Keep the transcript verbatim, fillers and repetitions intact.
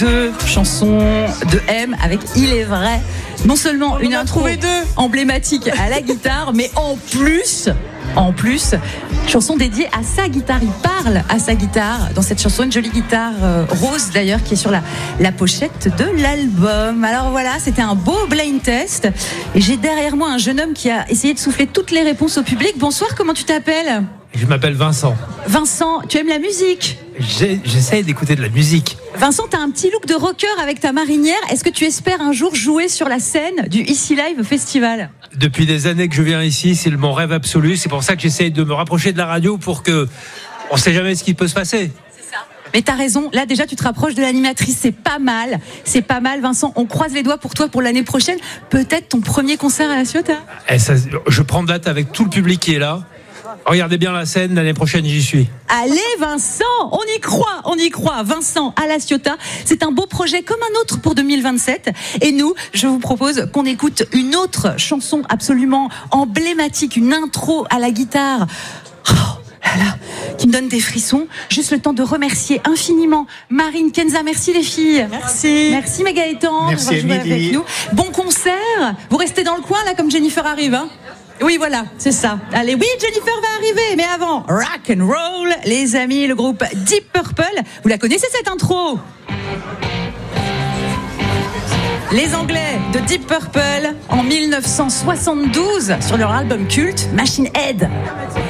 deux chansons de M avec Il est vrai. Non seulement une intro emblématique à la guitare, mais en plus, en plus, chanson dédiée à sa guitare. Il parle à sa guitare dans cette chanson, une jolie guitare euh, rose d'ailleurs qui est sur la, la pochette de l'album. Alors voilà, c'était un beau blind test. Et j'ai derrière moi un jeune homme qui a essayé de souffler toutes les réponses au public. Bonsoir, comment tu t'appelles ? Je m'appelle Vincent. Vincent, tu aimes la musique ? J'ai, j'essaie d'écouter de la musique. Vincent, tu as un petit look de rocker avec ta marinière. Est-ce que tu espères un jour jouer sur la scène du Ici Live Festival ? Depuis des années que je viens ici, c'est mon rêve absolu. C'est pour ça que j'essaie de me rapprocher de la radio pour que on ne sait jamais ce qui peut se passer. C'est ça. Mais t'as raison, là déjà tu te rapproches de l'animatrice, c'est pas mal, c'est pas mal Vincent, on croise les doigts pour toi pour l'année prochaine, peut-être ton premier concert à la Ciotat. Et ça, je prends date avec tout le public qui est là. Regardez bien la scène, l'année prochaine j'y suis. Allez Vincent, on y croit, on y croit. Vincent à la Ciotat, c'est un beau projet comme un autre pour deux mille vingt-sept. Et nous, je vous propose qu'on écoute une autre chanson absolument emblématique, une intro à la guitare. Oh là là, qui me donne des frissons. Juste le temps de remercier infiniment Marine, Kenza, merci les filles. Merci. Merci Gaëtan, merci de jouer avec nous. Bon concert. Vous restez dans le coin là comme Jennifer arrive, hein? Oui, voilà, c'est ça. Allez, oui, Jennifer va arriver, mais avant, rock and roll, les amis, le groupe Deep Purple. Vous la connaissez cette intro ? Les Anglais de Deep Purple en mille neuf cent soixante-douze sur leur album culte Machine Head.